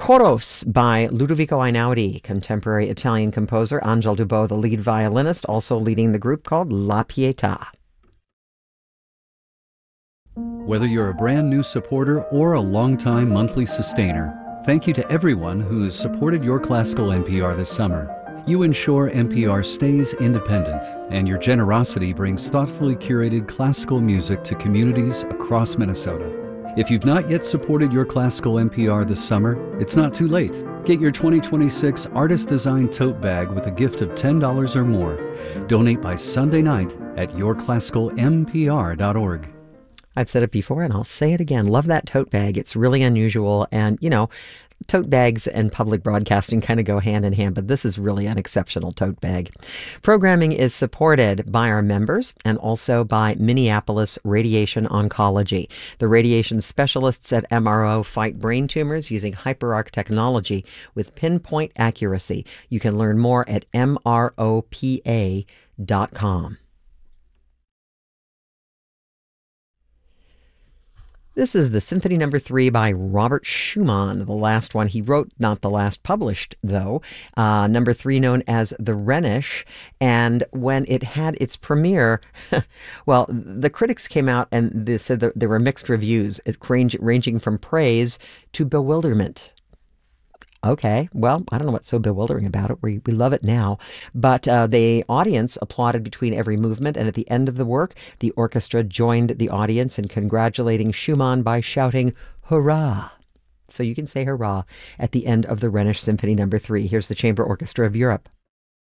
Choros by Ludovico Einaudi, contemporary Italian composer. Angel Dubot, the lead violinist, also leading the group called La Pietà. Whether you're a brand new supporter or a longtime monthly sustainer, thank you to everyone who has supported Your Classical NPR this summer. You ensure NPR stays independent, and your generosity brings thoughtfully curated classical music to communities across Minnesota. If you've not yet supported Your Classical NPR this summer, it's not too late. Get your 2026 artist-designed tote bag with a gift of $10 or more. Donate by Sunday night at yourclassicalmpr.org. I've said it before and I'll say it again. Love that tote bag. It's really unusual. And, tote bags and public broadcasting kind of go hand in hand, but this is really an exceptional tote bag. Programming is supported by our members and also by Minneapolis Radiation Oncology. The radiation specialists at MRO fight brain tumors using hyperarc technology with pinpoint accuracy. You can learn more at MROPA.com. This is the Symphony No. 3 by Robert Schumann, the last one he wrote, not the last published, though. Number 3 known as the Rhenish. And when it had its premiere, well, the critics came out and they said that there were mixed reviews, ranging from praise to bewilderment. Okay, well, I don't know what's so bewildering about it. We love it now. But the audience applauded between every movement, and at the end of the work, the orchestra joined the audience in congratulating Schumann by shouting, "Hurrah!" So you can say hurrah at the end of the Rhenish Symphony No. 3. Here's the Chamber Orchestra of Europe.